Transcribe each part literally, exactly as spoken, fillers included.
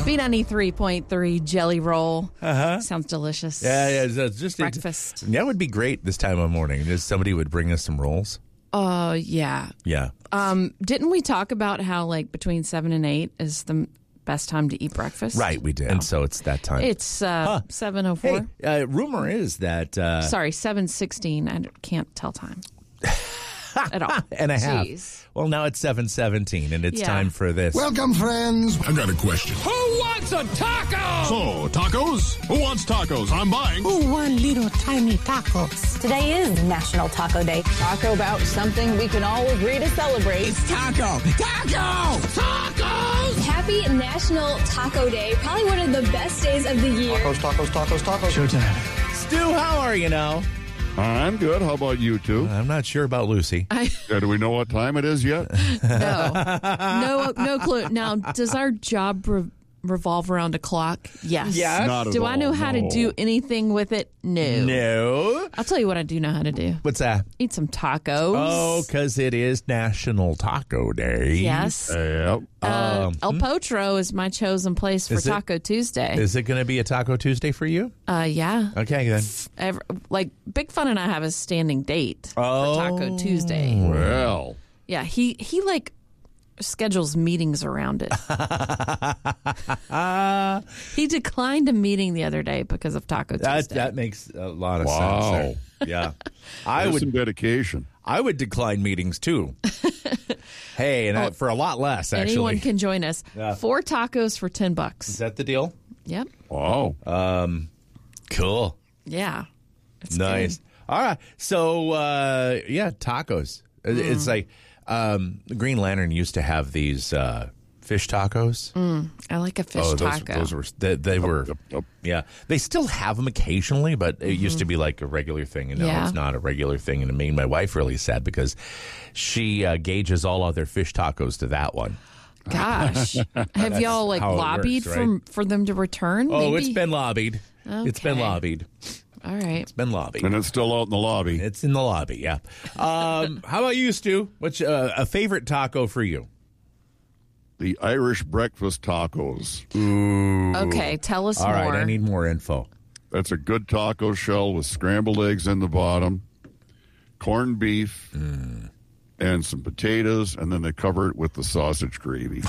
B ninety-three point three Jelly Roll. Uh-huh. Sounds delicious. Yeah, yeah. It's, it's just breakfast. It, that would be great this time of morning. Just somebody would bring us some rolls. Oh, uh, yeah. Yeah. Um, didn't we talk about how, like, between seven and eight is the best time to eat breakfast? Right, we did. And so it's that time. It's uh, huh. seven oh four. Hey, uh, rumor is that... Uh, Sorry, seven sixteen. I can't tell time. At all. And a half. Jeez. Well, now it's seven seventeen, and it's Yeah. time for this. Welcome, friends. I got a question. Who wants a taco? So, tacos? Who wants tacos? I'm buying. Who want little tiny tacos? Today is National Taco Day. Taco about something we can all agree to celebrate. It's taco! Taco! Tacos! Happy National Taco Day. Probably one of the best days of the year. Tacos, tacos, tacos, tacos. Showtime. Stu, how are you now? I'm good. How about you two? I'm not sure about Lucy. I, Uh, do we know what time it is yet? no. No, no clue. Now, does our job re- revolve around a clock? Yes. Yes. Not at Do I know all, how no. to do anything with it? No. No. I'll tell you what I do know how to do. What's that? Eat some tacos. Oh, because it is National Taco Day. Yes. Yep. Uh, Um, El Potro is my chosen place for Is it- Taco Tuesday. Is it going to be a Taco Tuesday for you? uh, yeah. Okay, then. Ever, like, Big Fun and I have a standing date Oh. for Taco Tuesday. Well, Yeah, he, he like, schedules meetings around it. He declined a meeting the other day because of Taco That Tuesday. that makes a lot of Wow. sense. There. Yeah. I there's would some dedication. I would decline meetings too. Hey, and I, for a lot less actually. Anyone can join us. Yeah. Four tacos for ten Is bucks. that the deal? Yep. Wow. Cool. Yeah. It's Nice. good. All right. So, uh, yeah, tacos. It- It's like um, the Green Lantern used to have these uh, fish tacos. I like a fish oh, those, taco. those were they, they were Yep, yep. yeah. They still have them occasionally, but it used to be like a regular thing, and now Yeah. it's not a regular thing. And it made my wife really sad because she uh, gauges all other fish tacos to that one. Gosh. Have y'all like how it lobbied works, right? for, for them to return? Oh, Maybe? it's been lobbied. It's been Okay. lobbied. All right. It's been lobbied. And it's still out in the lobby. It's in the lobby, yeah. Um, how about you, Stu? What's uh, a favorite taco for you? The Irish breakfast tacos. Okay, tell us All more. right, I need more info. That's a good taco shell with scrambled eggs in the bottom, corned beef, and some potatoes, and then they cover it with the sausage gravy.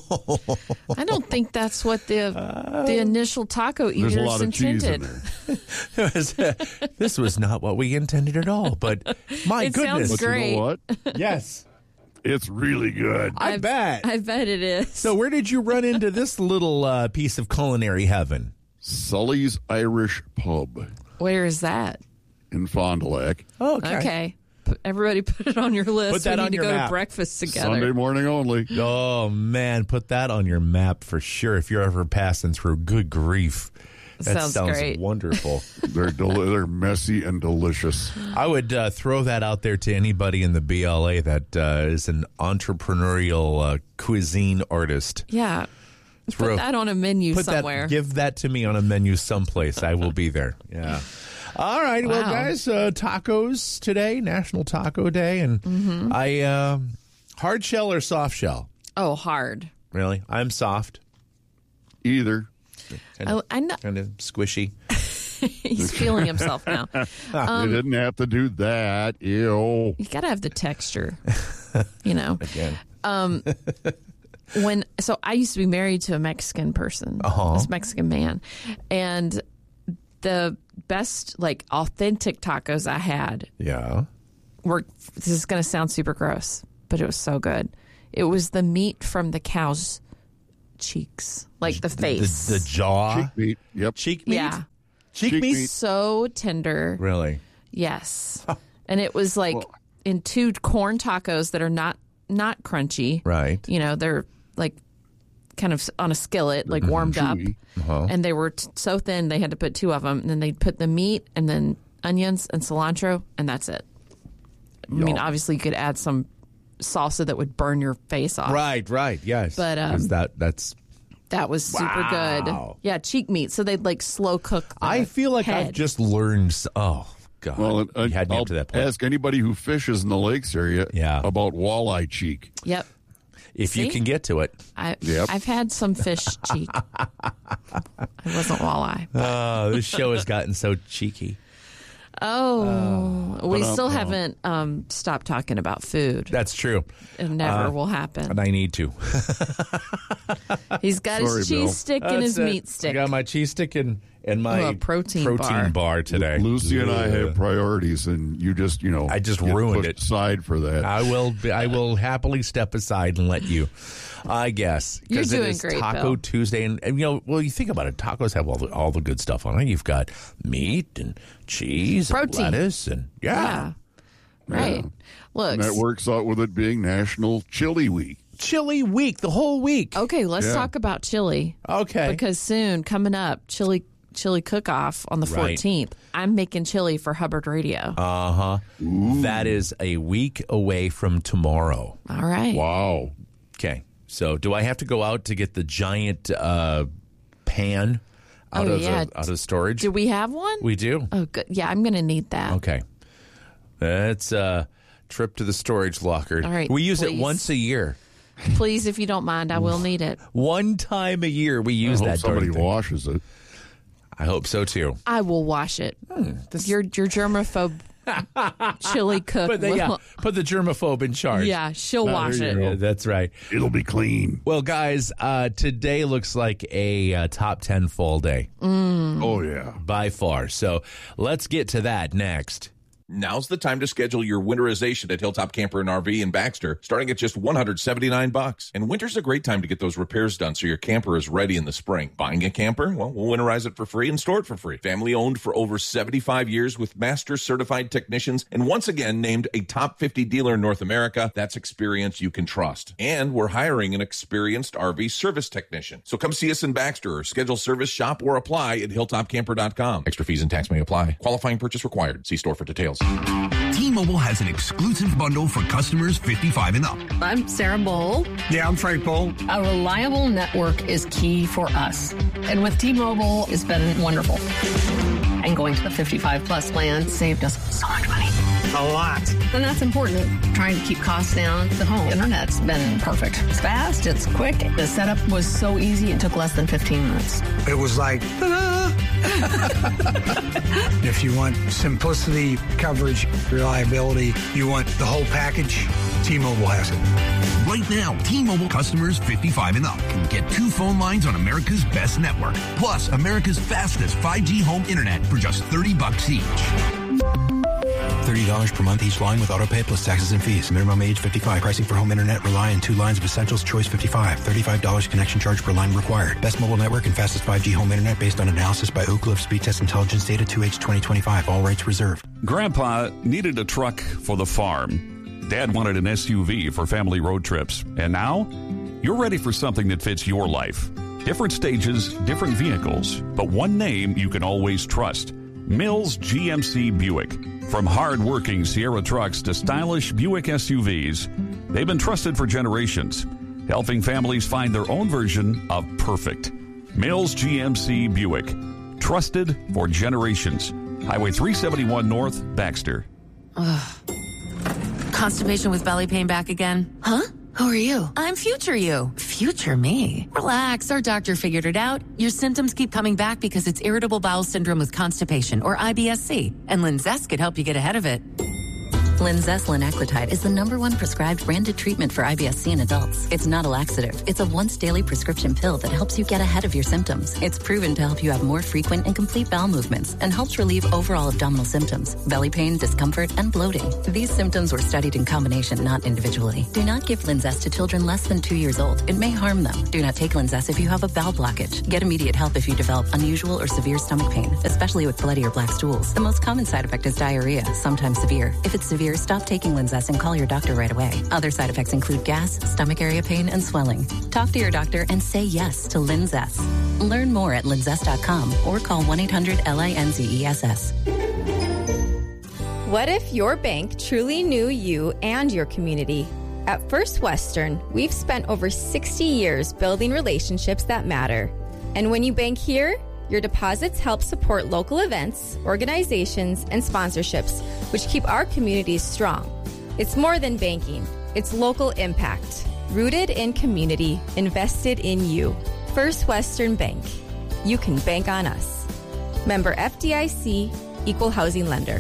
I don't think that's what the the initial taco There's eaters a lot of cheese in intended. there. This was not what we intended at all, but my It sounds goodness. But great. you know what? Yes, It's really good. I bet. I bet it is. So where did you run into this little uh, piece of culinary heaven? Sully's Irish Pub Where is that? in Fond du Lac. Oh, Okay. Put, everybody put it on your list. Put that we on need your to go map. to breakfast together. Sunday morning only. Oh, man, put that on your map for sure if you're ever passing through. Good grief. That Sounds sounds great. wonderful. They're del- they're messy and delicious. I would uh, throw that out there to anybody in the B L A that uh, is an entrepreneurial uh, cuisine artist. Yeah. Throw- Put that on a menu Put somewhere. that, give that to me on a menu someplace. I will be there. Yeah. All right. Well, Wow. guys, uh, tacos today, National Taco Day, and Mm-hmm. I uh, hard shell or soft shell? oh, hard. Really, I'm soft. Either. Kind I, of, I know. kind of squishy. He's feeling himself now. you didn't have to do that. Ew. You got to have the texture, you know. Again. When so I used to be married to a Mexican person, Uh-huh. this Mexican man, and the best like authentic tacos I had Yeah. were. This is going to sound super gross, but it was so good. It was the meat from the cow's cheeks, like the face, The, the jaw. Cheek meat. Yep. Cheek meat? yeah, Cheek, Cheek meat? meat. so tender. Really? Yes, and it was like in two corn tacos that are not not crunchy. Right. You know, they're like kind of on a skillet, like warmed up, Chewy. and they were t- so thin they had to put two of them, and then they'd put the meat and then onions and cilantro, and that's it. I mean, obviously you could add some salsa that would burn your face off. Right, right, yes. But, um, 'Cause that that's That was super Wow. good. Yeah, cheek meat. So they'd like slow cook. The I feel like head. I've just learned s- oh god. Well, you had me I'll up to that point. ask anybody who fishes in the lakes area Yeah. about walleye cheek. Yep. if See? you can get to it. I, Yep. I've had some fish cheek. It wasn't walleye. Oh, this show has gotten so cheeky. Oh, we Ba-dum-bum. still haven't um, stopped talking about food. That's true. It never Uh, will happen. And I need to. He's got Sorry, his Bill. cheese stick and his That's it. meat stick. I got my cheese stick and, and my Oh, a protein protein bar. bar today. Lucy and I Ugh. have priorities, and you just, you know, I just get ruined pushed it. aside for that. I will. Be, I will happily step aside and let you. I guess You're 'cause doing it is great, Taco Bill. Tuesday, and, and you know, well, you think about it. Tacos have all the all the good stuff on it. You've got meat and cheese, Protein. and lettuce, and yeah, Yeah. Right. Yeah. Look. And that works out with it being National Chili Week. chili week, the whole week. Okay, let's Yeah. talk about chili. Okay, Because soon, coming up, chili chili cook-off on the Right. fourteenth. I'm making chili for Hubbard Radio. uh huh. That is a week away from tomorrow. All right. Wow. Okay, so do I have to go out to get the giant uh, pan out Oh, of yeah. the, out of storage? Do we have one? we do. Oh, good. Yeah, I'm going to need that. Okay. That's a trip to the storage locker. All right, We use it please. once a year. Please, if you don't mind, I will need it. One time a year we I use hope that somebody darn thing. washes it. I hope so too. I will wash it. Your your germaphobe chili cook But the, will. yeah, put the germaphobe in charge. Yeah, she'll Ah, wash there it. you go. Yeah, that's right. It'll be clean. Well, guys, uh, today looks like a uh, top ten fall day Oh, yeah. by far. So let's get to that next. Now's the time to schedule your winterization at Hilltop Camper and R V in Baxter, starting at just one hundred seventy-nine bucks. And winter's a great time to get those repairs done so your camper is ready in the spring. Buying a camper? Well, we'll winterize it for free and store it for free. Family owned for over seventy-five years with master certified technicians, and once again named a top fifty dealer in North America. That's experience you can trust. And we're hiring an experienced R V service technician. So come see us in Baxter or schedule service, shop, or apply at hilltop camper dot com. Extra fees and tax may apply. Qualifying purchase required. See store for details. T-Mobile has an exclusive bundle for customers fifty-five and up. I'm Sarah Bowl. Yeah, I'm Frank Bowl. A reliable network is key for us. And with T-Mobile, it's been wonderful. And going to the fifty-five plus plan saved us so much money. A lot. And that's important. Trying to keep costs down. The home internet's been perfect. It's fast, it's quick. The setup was so easy, it took less than fifteen minutes. It was like, ta-da! If you want simplicity, coverage, reliability, you want the whole package, T-Mobile has it. Right now, T-Mobile customers fifty-five and up can get two phone lines on America's best network, plus America's fastest five G home internet for just thirty bucks each. thirty dollars per month each line with auto pay plus taxes and fees. Minimum age fifty-five. Pricing for home internet rely on two lines of Essentials Choice fifty-five. thirty-five dollars connection charge per line required. Best mobile network and fastest five G home internet based on analysis by Oak Cliff Speed Test Intelligence Data two H twenty twenty-five. All rights reserved. Grandpa needed a truck for the farm. Dad wanted an S U V for family road trips. And now, you're ready for something that fits your life. Different stages, different vehicles, but one name you can always trust. Mills G M C Buick. From hard-working Sierra trucks to stylish Buick S U Vs, they've been trusted for generations, helping families find their own version of perfect. Mills G M C Buick. Trusted for generations. Highway three seventy-one North, Baxter. Ugh. Constipation with belly pain back again? Huh? Who are you? I'm future you. Future me? Relax, our doctor figured it out. Your symptoms keep coming back because it's irritable bowel syndrome with constipation, or I B S C, and Linzess could help you get ahead of it. Linzess linaclotide is the number one prescribed branded treatment for I B S C in adults. It's not a laxative. It's a once-daily prescription pill that helps you get ahead of your symptoms. It's proven to help you have more frequent and complete bowel movements and helps relieve overall abdominal symptoms, belly pain, discomfort, and bloating. These symptoms were studied in combination, not individually. Do not give Linzess to children less than two years old. It may harm them. Do not take Linzess if you have a bowel blockage. Get immediate help if you develop unusual or severe stomach pain, especially with bloody or black stools. The most common side effect is diarrhea, sometimes severe. If it's severe, stop taking Linzess and call your doctor right away. Other side effects include gas, stomach area pain, and swelling. Talk to your doctor and say yes to Linzess. Learn more at linzess dot com or call one eight hundred L I N Z E S S. What if your bank truly knew you and your community? At First Western, we've spent over sixty years building relationships that matter. And when you bank here, your deposits help support local events, organizations, and sponsorships, which keep our communities strong. It's more than banking. It's local impact. Rooted in community, invested in you. First Western Bank. You can bank on us. Member F D I C, Equal Housing Lender.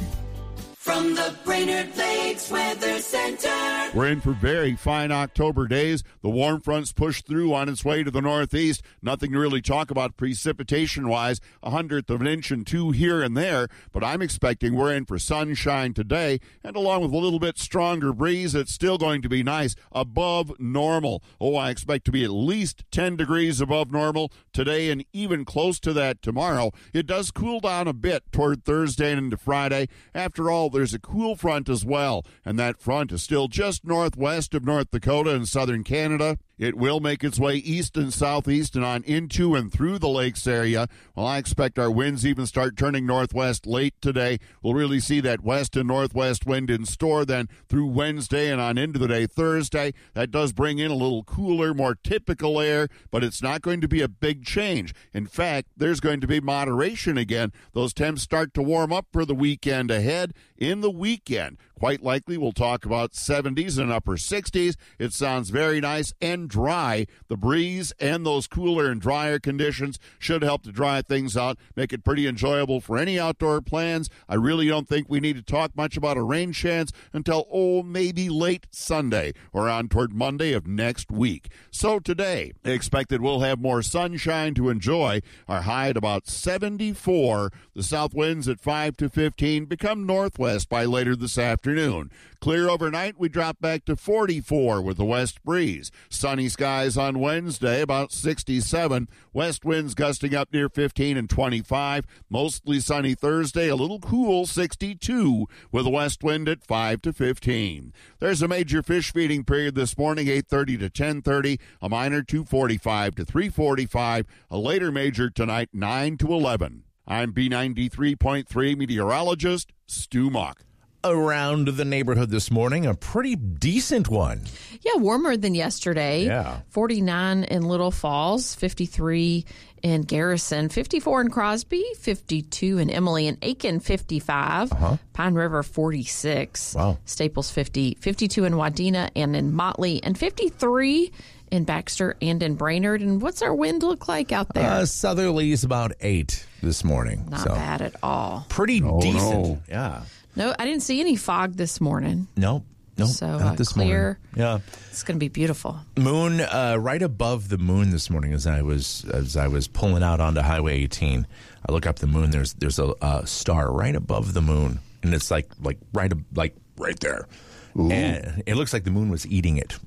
From the Brainerd Lakes Weather Center. We're in for very fine October days. The warm front's pushed through on its way to the northeast. Nothing to really talk about precipitation-wise. A hundredth of an inch and two here and there. But I'm expecting we're in for sunshine today. And along with a little bit stronger breeze, it's still going to be nice above normal. Oh, I expect to be at least ten degrees above normal today and even close to that tomorrow. It does cool down a bit toward Thursday and into Friday. After all, there's a cool front as well, and that front is still just northwest of North Dakota and southern Canada. It will make its way east and southeast and on into and through the lakes area. Well, I expect our winds even start turning northwest late today. We'll really see that west and northwest wind in store then through Wednesday and on into the day Thursday. That does bring in a little cooler, more typical air, but it's not going to be a big change. In fact, there's going to be moderation again. Those temps start to warm up for the weekend ahead. In the weekend, quite likely we'll talk about seventies and upper sixties. It sounds very nice and dry. The breeze and those cooler and drier conditions should help to dry things out, make it pretty enjoyable for any outdoor plans. I really don't think we need to talk much about a rain chance until, oh, maybe late Sunday or on toward Monday of next week. So today, expect that we'll have more sunshine to enjoy. Our high at about seventy-four. The south winds at five to fifteen become northwest by later this afternoon. Clear overnight, we drop back to forty-four with the west breeze. Sunny skies on Wednesday, about sixty-seven. West winds gusting up near fifteen and twenty-five. Mostly sunny Thursday, a little cool, sixty-two, with a west wind at five to fifteen. There's a major fish feeding period this morning, eight thirty to ten thirty. A minor, two forty-five to three forty-five. A later major tonight, nine to eleven. I'm B ninety-three point three meteorologist Stu Mock. Around the neighborhood this morning, a pretty decent one. Yeah, warmer than yesterday. Yeah. forty-nine in Little Falls, fifty-three in Garrison, fifty-four in Crosby, fifty-two in Emily, and Aiken, fifty-five. Uh-huh. Pine River, forty-six. Wow. Staples, fifty. fifty-two in Wadena and in Motley, and fifty-three in Baxter and in Brainerd. And what's our wind look like out there? Uh, southerly is about eight this morning. Not so. bad at all. Pretty oh, decent. No. Yeah. No, I didn't see any fog this morning. Nope. Nope. So not uh, this clear. morning. Yeah. It's going to be beautiful. Moon uh, right above the moon this morning as I was as I was pulling out onto Highway eighteen. I look up the moon. There's there's a, a star right above the moon, and it's like like right like right there. Ooh. And it looks like the moon was eating it.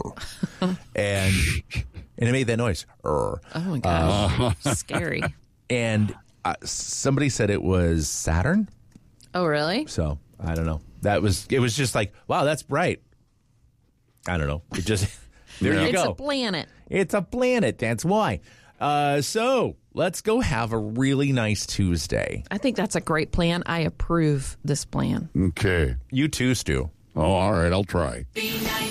and and it made that noise. Oh my gosh. Uh, scary. And uh, somebody said it was Saturn. Oh, really? So, I don't know. That was, it was just like, wow, that's bright. I don't know. It just, there you it's go. It's a planet. It's a planet. That's why. Uh, so, let's go have a really nice Tuesday. I think that's a great plan. I approve this plan. Okay. You too, Stu. Oh, all right. I'll try. B